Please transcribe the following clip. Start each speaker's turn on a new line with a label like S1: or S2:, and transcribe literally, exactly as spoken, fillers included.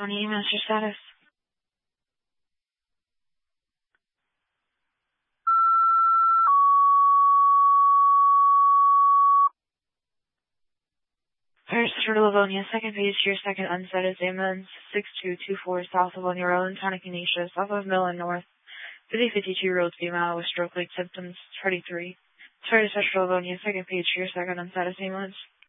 S1: Tony, master status. First for Livonia, second page to your second unset is ambulance six two two four south of Livonia Road, Tonic Ignatia, south of Millen North. fifty fifty-two-year-old female with stroke-like symptoms, thirty-three. Sorry to touch for Livonia, second page to your second unset is ambulance